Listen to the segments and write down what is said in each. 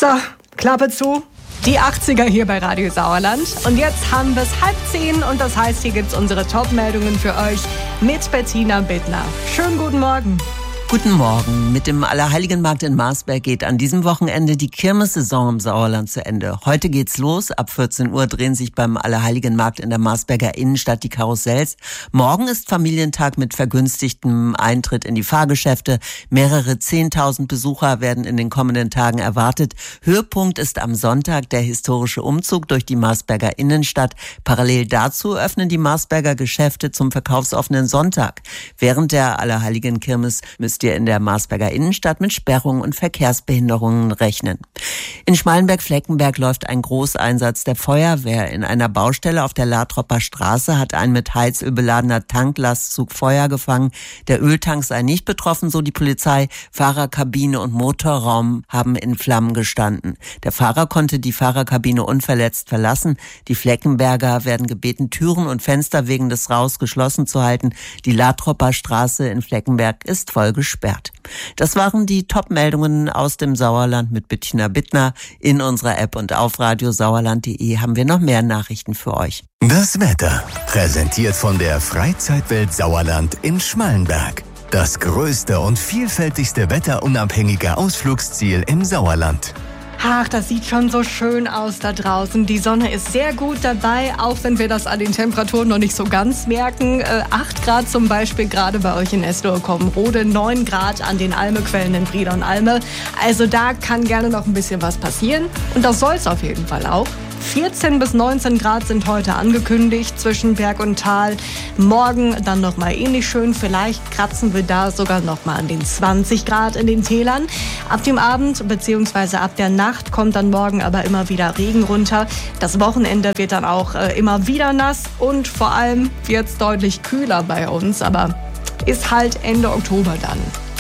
So, Klappe zu. Die 80er hier bei Radio Sauerland. Und jetzt haben wir es 9:30 und das heißt, hier gibt's unsere Top-Meldungen für euch mit Bettina Bittner. Schönen guten Morgen. Guten Morgen. Mit dem Allerheiligenmarkt in Marsberg geht an diesem Wochenende die Kirmessaison im Sauerland zu Ende. Heute geht's los. Ab 14 Uhr drehen sich beim Allerheiligenmarkt in der Marsberger Innenstadt die Karussells. Morgen ist Familientag mit vergünstigtem Eintritt in die Fahrgeschäfte. Mehrere 10.000 Besucher werden in den kommenden Tagen erwartet. Höhepunkt ist am Sonntag der historische Umzug durch die Marsberger Innenstadt. Parallel dazu öffnen die Marsberger Geschäfte zum verkaufsoffenen Sonntag. Während der Allerheiligenkirmes müsst ihr in der Marsberger Innenstadt mit Sperrungen und Verkehrsbehinderungen rechnen. In Schmallenberg-Fleckenberg läuft ein Großeinsatz der Feuerwehr. In einer Baustelle auf der Latropper Straße hat ein mit Heizöl beladener Tanklastzug Feuer gefangen. Der Öltank sei nicht betroffen, so die Polizei. Fahrerkabine und Motorraum haben in Flammen gestanden. Der Fahrer konnte die Fahrerkabine unverletzt verlassen. Die Fleckenberger werden gebeten, Türen und Fenster wegen des Rauchs geschlossen zu halten. Die Latropper Straße in Fleckenberg ist voll gesperrt. Das waren die Top-Meldungen aus dem Sauerland mit Bettina Bittner. In unserer App und auf radiosauerland.de haben wir noch mehr Nachrichten für euch. Das Wetter, präsentiert von der Freizeitwelt Sauerland in Schmallenberg. Das größte und vielfältigste wetterunabhängige Ausflugsziel im Sauerland. Ach, das sieht schon so schön aus da draußen. Die Sonne ist sehr gut dabei, auch wenn wir das an den Temperaturen noch nicht so ganz merken. 8 Grad zum Beispiel gerade bei euch in Eslohe-Kommenrode, 9 Grad an den Almequellen in Brieder und Alme. Also da kann gerne noch ein bisschen was passieren und das soll es auf jeden Fall auch. 14 bis 19 Grad sind heute angekündigt zwischen Berg und Tal. Morgen dann noch mal ähnlich schön. Vielleicht kratzen wir da sogar noch mal an den 20 Grad in den Tälern. Ab dem Abend bzw. ab der Nacht kommt dann morgen aber immer wieder Regen runter. Das Wochenende wird dann auch immer wieder nass und vor allem wird es deutlich kühler bei uns. Aber ist halt Ende Oktober dann.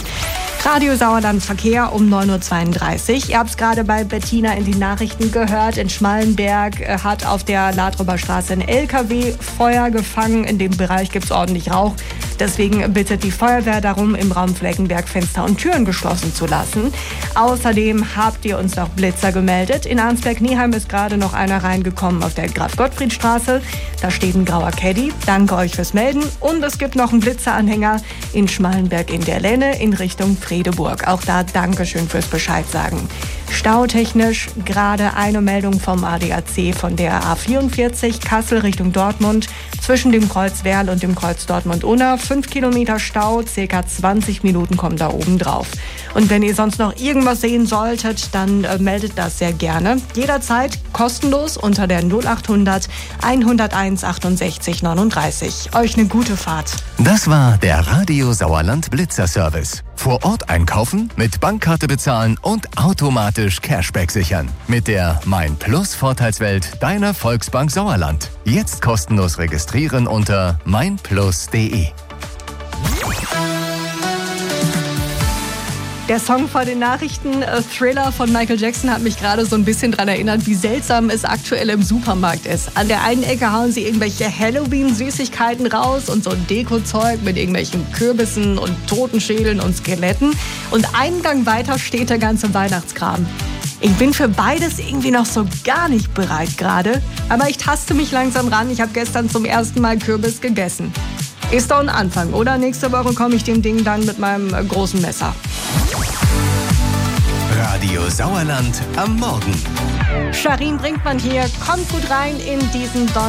Radio Sauerland Verkehr um 9.32 Uhr. Ihr habt es gerade bei Bettina in den Nachrichten gehört. In Schmallenberg hat auf der Latropper Straße ein LKW Feuer gefangen. In dem Bereich gibt es ordentlich Rauch. Deswegen bittet die Feuerwehr darum, im Raum Fleckenberg Fenster und Türen geschlossen zu lassen. Außerdem habt ihr uns noch Blitzer gemeldet. In Arnsberg-Neheim ist gerade noch einer reingekommen auf der Graf-Gottfried-Straße. Da steht ein grauer Caddy. Danke euch fürs Melden. Und es gibt noch einen Blitzeranhänger in Schmallenberg in der Lenne in Richtung Fredeburg. Auch da Dankeschön fürs Bescheid sagen. Stautechnisch gerade eine Meldung vom ADAC von der A44 Kassel Richtung Dortmund zwischen dem Kreuz Werl und dem Kreuz Dortmund-Unna. 5 Kilometer Stau, circa 20 Minuten kommen da oben drauf. Und wenn ihr sonst noch irgendwas sehen solltet, dann meldet das sehr gerne. Jederzeit kostenlos unter der 0800 101 68 39. Euch eine gute Fahrt. Das war der Radio Sauerland Blitzer Service. Vor Ort einkaufen, mit Bankkarte bezahlen und automatisch Cashback sichern. Mit der Mein Plus Vorteilswelt deiner Volksbank Sauerland. Jetzt kostenlos registrieren unter meinplus.de. Der Song vor den Nachrichten, Thriller von Michael Jackson, hat mich gerade so ein bisschen daran erinnert, wie seltsam es aktuell im Supermarkt ist. An der einen Ecke hauen sie irgendwelche Halloween-Süßigkeiten raus und so ein Deko-Zeug mit irgendwelchen Kürbissen und Totenschädeln und Skeletten. Und einen Gang weiter steht der ganze Weihnachtskram. Ich bin für beides irgendwie noch so gar nicht bereit gerade. Aber ich taste mich langsam ran. Ich habe gestern zum ersten Mal Kürbis gegessen. Ist doch ein Anfang, oder? Nächste Woche komme ich dem Ding dann mit meinem großen Messer. Radio Sauerland am Morgen. Sharin Brinkmann hier. Kommt gut rein in diesen Donnerstag.